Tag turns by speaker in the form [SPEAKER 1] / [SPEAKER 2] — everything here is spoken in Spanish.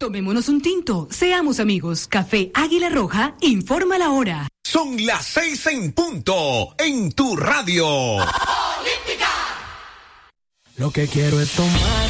[SPEAKER 1] Tomémonos un tinto, seamos amigos. Café Águila Roja, informa la hora.
[SPEAKER 2] Son las 6 en punto, en tu radio.
[SPEAKER 3] Lo que quiero es tomar